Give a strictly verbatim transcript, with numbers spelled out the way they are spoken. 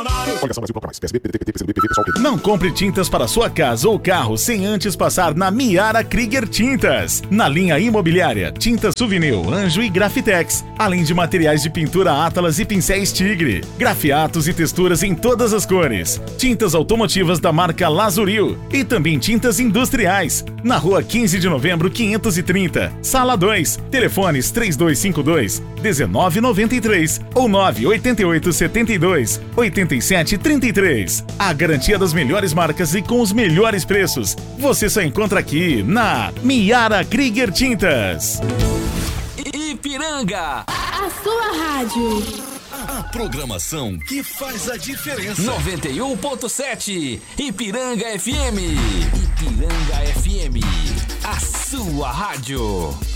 Bolsonaro. Coligação Brasil Proclamais. P S B, P D T, P T, P C B, P V, pessoal. Não compre tintas para sua casa ou carro sem antes passar na Miara Krieger Tintas. Na linha imobiliária, tintas Souvenir, Anjo e Grafitex, além de materiais de pintura Atlas e pincéis Tigre, grafiatos e texturas em todas as cores, tintas automotivas da marca Lazuril e também tintas industriais. Na rua quinze de novembro, quinhentos e trinta, sala dois, telefones três dois cinco dois, um nove nove três ou nove oito oito sete dois, oito sete três três. A garantia das melhores marcas e com os melhores preços, você só encontra aqui na Miara Krieger Tintas. Ipiranga, a sua rádio. A programação que faz a diferença. noventa e um ponto sete Ipiranga F M. Ipiranga F M, a sua rádio.